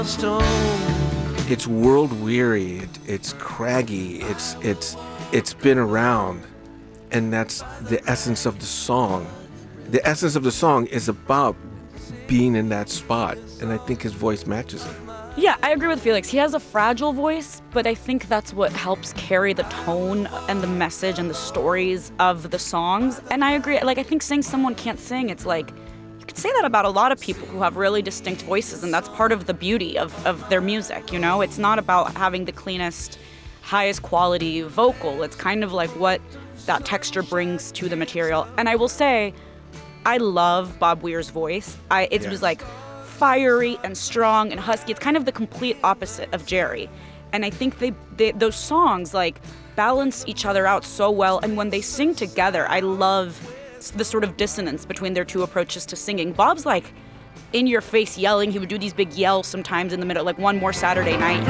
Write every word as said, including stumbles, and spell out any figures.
It's world weary. It, it's craggy. It's it's it's been around, and that's the essence of the song. The essence of the song is about being in that spot, and I think his voice matches it. Yeah, I agree with Felix. He has a fragile voice, but I think that's what helps carry the tone and the message and the stories of the songs. And I agree. Like, I think saying someone can't sing, it's like, you could say that about a lot of people who have really distinct voices, and that's part of the beauty of, of their music, you know? It's not about having the cleanest, highest quality vocal. It's kind of like what that texture brings to the material. And I will say, I love Bob Weir's voice. I It Yeah. was like fiery and strong and husky. It's kind of the complete opposite of Jerry. And I think they, they those songs like balance each other out so well. And when they sing together, I love the sort of dissonance between their two approaches to singing. Bob's like in your face yelling. He would do these big yells sometimes in the middle, like One More Saturday Night.